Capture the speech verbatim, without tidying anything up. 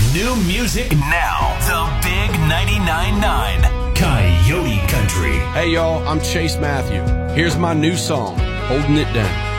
New music now. The Big ninety-nine point nine Coyote Country. Hey, y'all, I'm Chase Matthew. Here's my new song, Holding It Down.